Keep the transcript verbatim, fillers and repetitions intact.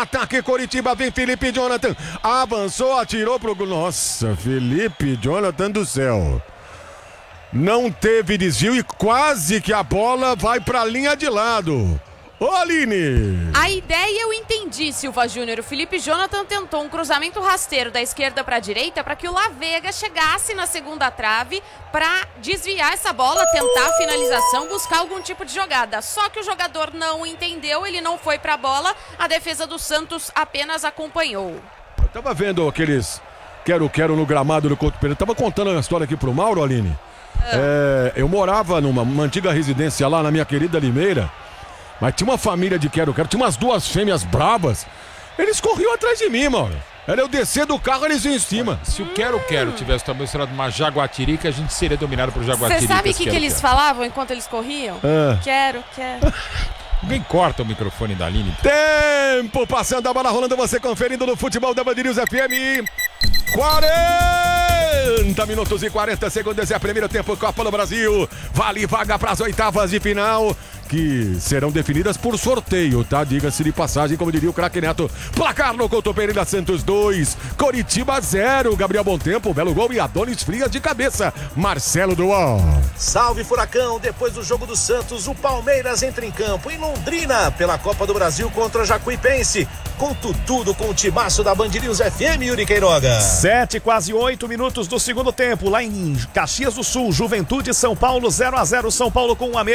ataque Coritiba, vem Felipe Jonathan, avançou, atirou pro gol. Nossa, Felipe Jonathan do céu. Não teve desvio e quase que a bola vai pra linha de lado. Ô, Aline! A ideia eu entendi, Silva Júnior. O Felipe Jonathan tentou um cruzamento rasteiro da esquerda para a direita para que o Lavega chegasse na segunda trave para desviar essa bola, tentar a finalização, buscar algum tipo de jogada. Só que o jogador não entendeu, ele não foi para a bola, a defesa do Santos apenas acompanhou. Eu tava vendo aqueles quero-quero no gramado do Couto Pereira. Tava contando uma história aqui pro Mauro, Aline. Ah. É, eu morava numa uma antiga residência lá na minha querida Limeira. Mas tinha uma família de quero-quero, tinha umas duas fêmeas bravas. Eles corriam atrás de mim, mano. Era eu descer do carro, eles iam em cima. Se o quero-quero tivesse também sido uma jaguatirica, a gente seria dominado por jaguatiricas. Você sabe o que, que eles falavam enquanto eles corriam? Ah. Quero, quero. Ninguém corta o microfone da Aline. Tempo passando, a bola rolando, você conferindo no futebol da Band News F M. quarenta minutos e quarenta segundos é a primeiro tempo Copa do Brasil. Vale vaga para as oitavas de final, que serão definidas por sorteio, tá? Diga-se de passagem, como diria o craque Neto. Placar no Couto Pereira, Santos dois, Coritiba zero. Gabriel Bontempo, belo gol e Adonis Frias de cabeça. Marcelo Dual. Salve, Furacão! Depois do jogo do Santos, o Palmeiras entra em campo em Londrina pela Copa do Brasil contra o Jacuipense. Conto tudo com o timaço da Band News F M, Yuri Queiroga. Sete, quase oito minutos do segundo tempo, lá em Caxias do Sul, Juventude São Paulo zero a zero. São Paulo com um a menos.